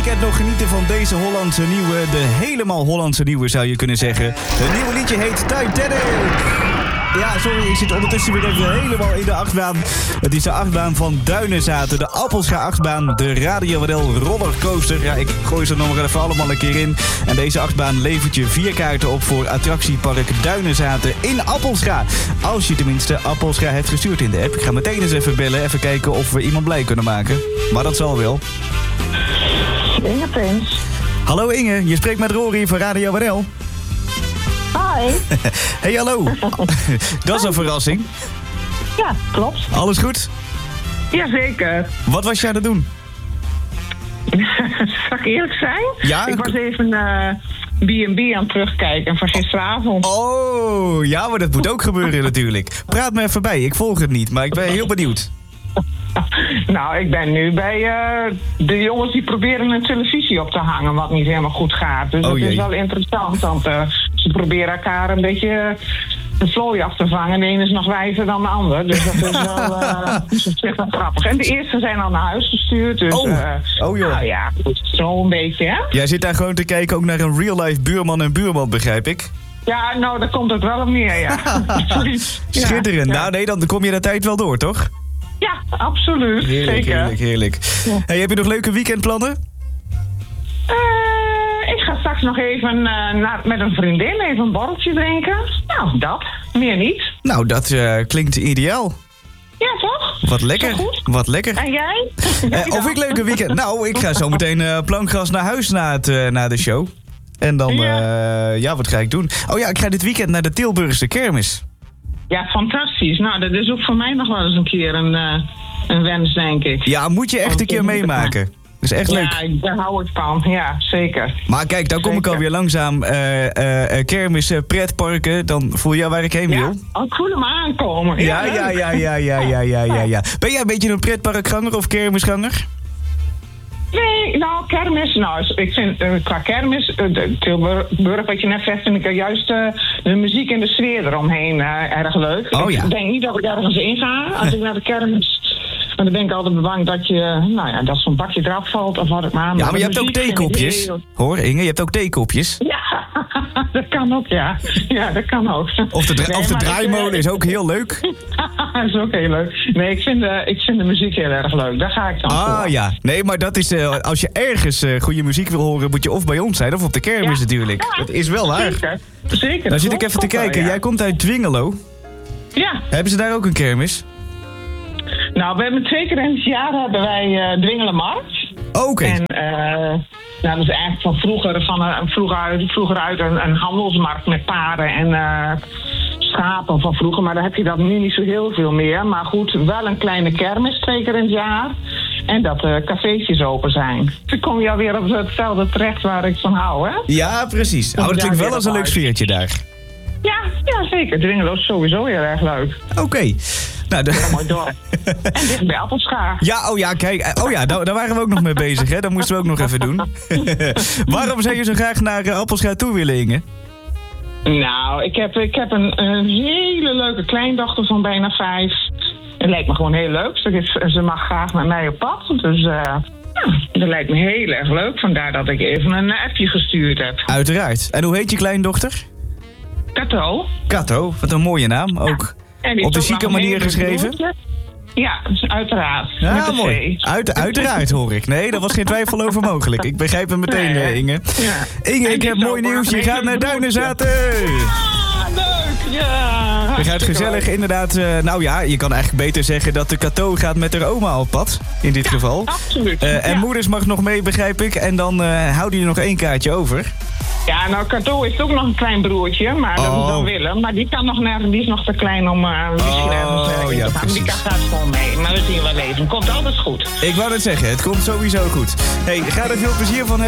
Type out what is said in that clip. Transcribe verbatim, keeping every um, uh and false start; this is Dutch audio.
weekend nog genieten van deze Hollandse nieuwe. De helemaal Hollandse nieuwe zou je kunnen zeggen. Het nieuwe liedje heet Titanic. Ja, sorry, ik zit ondertussen weer even helemaal in de achtbaan. Het is de achtbaan van Duinenzaten, de Appelscha-achtbaan, de Radio Wadel Rollercoaster. Ja, ik gooi ze nog maar even allemaal een keer in. En deze achtbaan levert je vier kaarten op voor attractiepark Duinenzaten in Appelscha. Als je tenminste Appelscha hebt gestuurd in de app. Ik ga meteen eens even bellen, even kijken of we iemand blij kunnen maken. Maar dat zal wel. Inge Prins. Hallo Inge, je spreekt met Rory van Radio Wadel. Hi. Hey, hallo. Dat is een verrassing. Ja, klopt. Alles goed? Jazeker. Wat was je aan het doen? Zal ik eerlijk zijn? Ja, ik ik- was even uh, B en B aan het terugkijken van gisteravond. Oh, ja, maar dat moet ook gebeuren natuurlijk. Praat me even bij, ik volg het niet, maar ik ben heel benieuwd. Nou, ik ben nu bij uh, de jongens die proberen een televisie op te hangen, wat niet helemaal goed gaat. Dus Oh, dat jee. is wel interessant, want uh, ze proberen elkaar een beetje de vlooi af te vangen. De ene is nog wijzer dan de ander, dus dat is wel, uh, dus dat is echt wel grappig. En de eerste zijn al naar huis gestuurd, dus Oh. uh, Oh, joh. nou ja, goed, zo een beetje, hè? Jij zit daar gewoon te kijken ook naar een real-life buurman en buurman, begrijp ik? Ja, nou, daar komt het wel op neer, ja. Schitterend. Ja, Nou nee, dan kom je de tijd wel door, toch? ja, absoluut. Heerlijk, zeker. heerlijk, heerlijk. Ja. Hey, heb je nog leuke weekendplannen? Eh, ik ga straks nog even uh, naar, met een vriendin even een borreltje drinken. Nou, dat. Meer niet. Nou, dat eh, klinkt ideaal. Ja, toch? Wat lekker, Is dat goed? wat lekker. En jij? Eh, of ik leuke weekend... Nou, ik ga zo meteen eh, plankgas naar huis na, het, eh, na de show. En dan, Ja. ja. ja, wat ga ik doen? Oh ja, ik ga dit weekend naar de Tilburgse kermis. Ja, fantastisch. Nou, dat is ook voor mij nog wel eens een keer een, uh, een wens, denk ik. Ja, moet je echt een keer meemaken. Dat is echt leuk. Ja, daar hou ik van. Ja, zeker. Maar kijk, dan kom ik Zeker. alweer langzaam uh, uh, kermis, uh, pretparken. Dan voel je waar ik heen wil. Ja, oh, ik voel hem aankomen. Ja, ja, leuk. ja, ja, ja, ja, ja, ja, ja. Ben jij een beetje een pretparkganger of kermisganger? Nee, nou, kermis. Nou, ik vind uh, qua kermis, uh, de Tilburg, wat je net zegt, vind ik er juist uh, de muziek en de sfeer eromheen uh, erg leuk. Oh, ja. Ik denk niet dat ik ergens in ga als ik naar de kermis. Maar dan ben ik altijd bang dat je, nou ja, dat zo'n bakje eraf valt of wat ik maar. Ja, maar je hebt ook theekopjes. Heel... Hoor, Inge, je hebt ook theekopjes. Ja, dat kan ook, ja. Ja, dat kan ook. Of de, dra- Nee, of de maar draaimolen ik, is ook heel leuk. dat is ook heel leuk. Nee, ik vind, de, ik vind de muziek heel erg leuk. Daar ga ik dan Ah voor. ja, nee, maar dat is, uh, als je ergens uh, goede muziek wil horen, moet je of bij ons zijn of op de kermis Ja. natuurlijk. Ja, Dat is wel waar. Zeker, zeker. Dan zit ik Dat even te klopt wel, kijken. ja. Jij komt uit Dwingelo. Ja. Hebben ze daar ook een kermis? Nou, we hebben twee keer in het jaar hebben wij uh, Dwingelenmarkt. Oh, oké. En uh, nou, dat is eigenlijk van vroeger, van, uh, vroeger uit, vroeger uit een, een handelsmarkt met paarden en uh, schapen van vroeger. Maar daar heb je dat nu niet zo heel veel meer. Maar goed, wel een kleine kermis twee keer in het jaar. En dat uh, cafeetjes open zijn. Dan kom je alweer op hetzelfde terecht waar ik van hou, hè? Ja, precies. Oh, dat klinkt wel als een leuk sfeertje daar. Ja, ja zeker. Dwingelo is sowieso heel erg leuk. Oké. Okay. Nou, de... Heel mooi dorp. En dicht bij Appelscha. Ja, oh ja, kijk. Oh ja, daar, daar waren we ook nog mee bezig, hè. Dat moesten we ook nog even doen. Waarom zou je zo graag naar uh, Appelscha toe willen, Inge? Nou, ik heb, ik heb een, een hele leuke kleindochter van bijna vijf. Het lijkt me gewoon heel leuk. Ze, is, ze mag graag met mij op pad. Dus uh, ja, dat lijkt me heel erg leuk. Vandaar dat ik even een appje gestuurd heb. Uiteraard. En hoe heet je kleindochter? Kato. Kato, wat een mooie naam ook. En die Op de heeft ook chique nog een manier hele geschreven? broertje. Ja, dus uiteraard. Ja, met een mooi. C. Uit, uiteraard hoor ik. Nee, daar was geen twijfel over mogelijk. Ik begrijp het meteen, Nee. uh, Inge. Ja. Inge, En ik die heb is mooi ook nieuws. Je een gaat hele naar broertje. Duinenzaten. Ah, leuk. Ja. Je gaat hartstikke gezellig leuk. inderdaad... Uh, nou ja, je kan eigenlijk beter zeggen dat de Kato gaat met haar oma op pad. In dit geval. Absoluut. Uh, en ja. moeders mag nog mee, begrijp ik. En dan uh, houden je nog één kaartje over. Ja, nou, Kato heeft ook nog een klein broertje, maar dat Oh. is dan Willem. Maar die kan nog nergens, die is nog te klein om uh, misschien Oh, ergens uh, in ja, te gaan. Die precies. kan gaat gewoon mee, maar we zien wel even. Komt altijd goed. Ik wou het zeggen, het komt sowieso goed. Hey, ga er veel plezier van hebben.